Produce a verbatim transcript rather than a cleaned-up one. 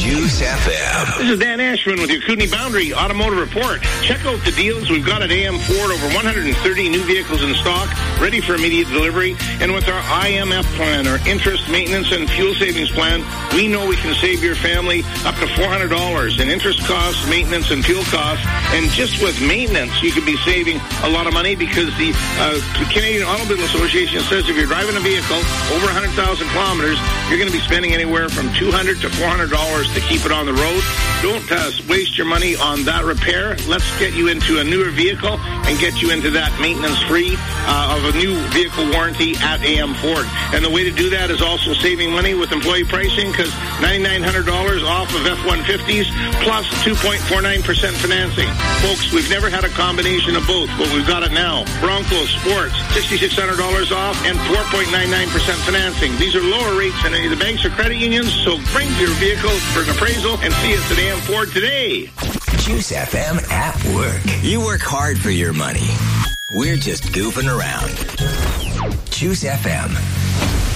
Juice F M. This is Dan Ashman with your Kootenai Boundary Automotive Report. Check out the deals we've got at A M Ford. Over one hundred thirty new vehicles in stock, ready for immediate delivery. And with our I M F plan, our interest, maintenance, and fuel savings plan, we know we can save your family up to four hundred dollars in interest costs, maintenance, and fuel costs. And just with maintenance, you could be saving a lot of money because the uh, Canadian Automobile Association says if you're driving a vehicle over one hundred thousand kilometers, you're going to be spending anywhere from two hundred to four hundred dollars to keep it on the road. Don't uh, waste your money on that repair. Let's get you into a newer vehicle and get you into that maintenance-free uh, of a new vehicle warranty at A M Ford. And the way to do that is also saving money with employee pricing because nine thousand nine hundred dollars off of F one fifties plus two point four nine percent financing. Folks, we've never had a combination of both, but we've got it now. Broncos Sports, six thousand six hundred dollars off and four point nine nine percent financing. These are lower rates than any of the banks or credit unions, so bring your vehicle for an appraisal and see us at A M Ford today. Juice F M at work. You work hard for your money. We're just goofing around. Juice F M.